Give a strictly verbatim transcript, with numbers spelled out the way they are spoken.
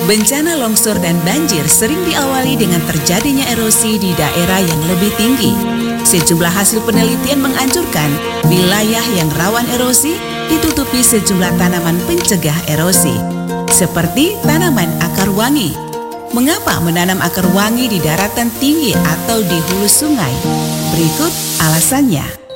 Bencana longsor dan banjir sering diawali dengan terjadinya erosi di daerah yang lebih tinggi. Sejumlah hasil penelitian menganjurkan wilayah yang rawan erosi ditutupi sejumlah tanaman pencegah erosi, seperti tanaman akar wangi. Mengapa menanam akar wangi di daratan tinggi atau di hulu sungai? Berikut alasannya.